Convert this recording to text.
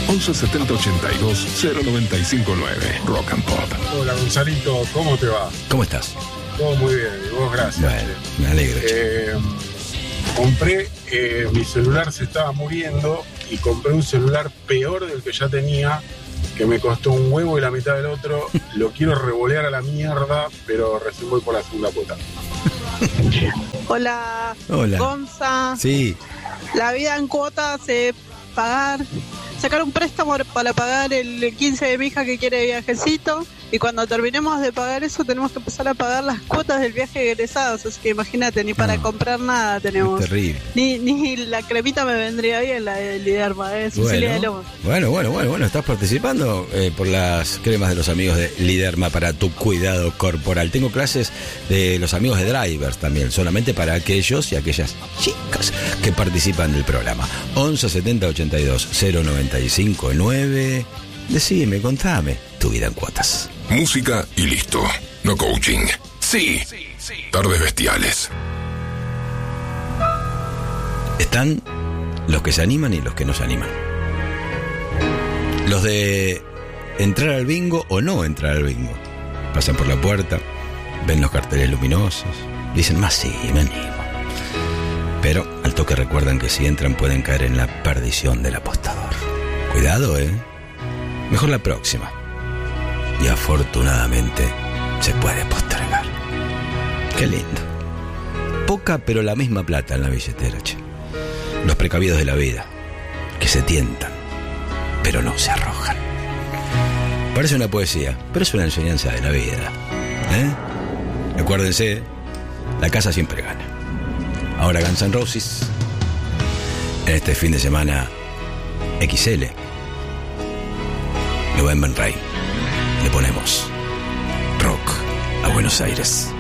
11 70 82 0959. Rock and Pop. Hola Gonzalito, ¿cómo te va? ¿Cómo estás? Todo muy bien, y vos gracias. Bueno, me alegro. Compré, mi celular se estaba muriendo y compré un celular peor del que ya tenía, que me costó un huevo y la mitad del otro. Lo quiero revolear a la mierda, pero recién voy por la segunda cuota. Hola. Gonza. Sí. La vida en cuotas es sacar un préstamo para pagar el 15 de mi hija que quiere viajecito, y cuando terminemos de pagar eso tenemos que empezar a pagar las cuotas del viaje de egresados, así que imagínate, ni para comprar nada tenemos. Es terrible. Ni la cremita me vendría bien, la de Liderma, Cecilia de Lomas. Bueno, estás participando por las cremas de los amigos de Liderma para tu cuidado corporal. Tengo clases de los amigos de Drivers también, solamente para aquellos y aquellas chicas que participan del programa. 11 70 82 095 9. Decime, contame tu vida en cuotas. Música y listo. No coaching. Sí. Tardes bestiales. Están los que se animan y los que no se animan. Los de entrar al bingo o no entrar al bingo. Pasan por la puerta, ven los carteles luminosos, dicen, más sí, me animo. Pero al toque recuerdan que si entran pueden caer en la perdición del apostador. Cuidado, mejor la próxima. Y afortunadamente se puede postergar. Qué lindo. Poca pero la misma plata en la billetera, che. Los precavidos de la vida, que se tientan, pero no se arrojan. Parece una poesía, pero es una enseñanza de la vida. Acuérdense, la casa siempre gana. Ahora Guns N' Roses, en este fin de semana XL, November Rain, le ponemos rock a Buenos Aires.